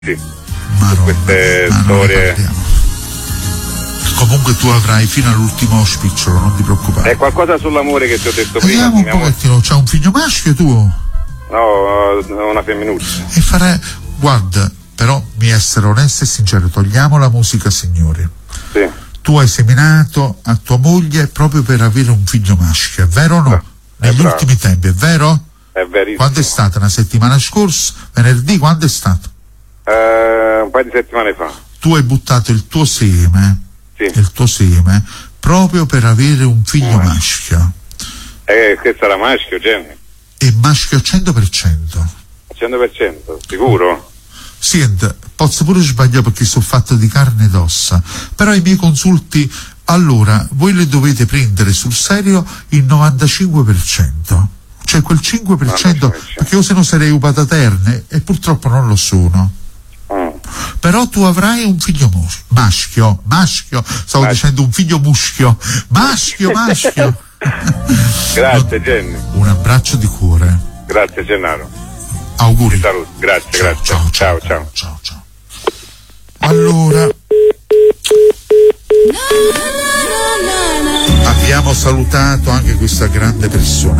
queste storie. Comunque tu avrai fino all'ultimo spicciolo, non ti preoccupare. È qualcosa sull'amore che ti ho detto prima. Vediamo un pochettino, c'è un figlio maschio tuo? No, una femminuccia. E farei, guarda, però mi essere onesto e sincero, togliamo la musica, signori. Sì. Tu hai seminato a tua moglie proprio per avere un figlio maschio, è vero o no? Negli ultimi tempi, è vero? È verissimo. Quando è stata? Una settimana scorsa? Venerdì? Quando è stato? Un paio di settimane fa. Tu hai buttato il tuo seme, sì, il tuo seme, proprio per avere un figlio maschio. Questo era maschio, Jenny. E maschio al 100%. 100%, sicuro? Senta, posso pure sbagliare perché sono fatto di carne ed ossa, però i miei consulti, allora, voi le dovete prendere sul serio il 95%. Cioè quel 5%, perché io se no sarei upataterne e purtroppo non lo sono. Però tu avrai un figlio maschio, stavo dicendo un figlio muschio, maschio. Grazie Jenny. Un abbraccio di cuore. Grazie Gennaro. Auguri. Ti saluto. Grazie. Ciao. Allora, abbiamo salutato anche questa grande persona.